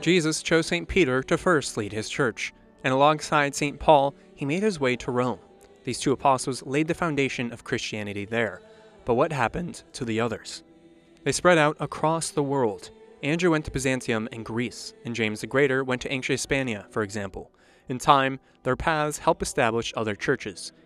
Jesus chose St. Peter to first lead his church, and alongside St. Paul, he made his way to Rome. These two apostles laid the foundation of Christianity there. But what happened to the others? They spread out across the world. Andrew went to Byzantium and Greece, and James the Greater went to ancient Hispania, for example. In time, their paths helped establish other churches,